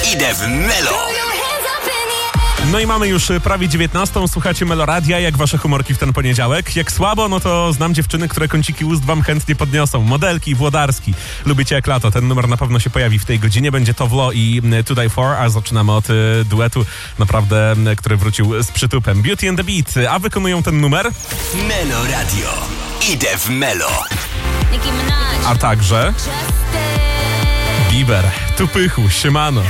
Idę w Melo. No i mamy już prawie 19. Słuchacie Meloradia. Jak wasze humorki w ten poniedziałek? Jak słabo, no to znam dziewczyny, które kąciki ust wam chętnie podniosą. Modelki, Włodarski. Lubicie jak lato. Ten numer na pewno się pojawi w tej godzinie. Będzie Towlo i To Die For, a zaczynamy od duetu, naprawdę, który wrócił z przytupem. Beauty and the Beat. A wykonują ten numer? Meloradio. Idę w Melo. A także Bieber. Tu pychu, siemano.